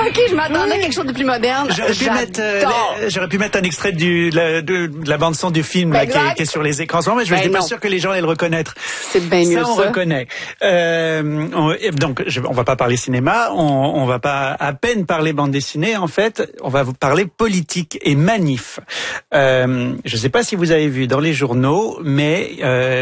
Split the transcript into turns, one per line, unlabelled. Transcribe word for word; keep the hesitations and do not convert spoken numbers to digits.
OK, je m'attendais à quelque chose de plus moderne.
J'aurais pu, mettre, euh, les- j'aurais pu mettre un extrait du, de, la, de, de la bande-son du film là, qui, est, qui est sur les écrans, mais je
Ben
n'étais pas
non.
sûr que les gens allaient le reconnaître.
C'est bien mieux
ça. on
ça.
reconnaît. Euh, on, donc, je, on va pas parler cinéma, on, on va pas à peine parler bande dessinée, en fait, on va vous parler politique et manif. Euh, je ne sais pas si vous avez vu dans les journaux, mais... Euh,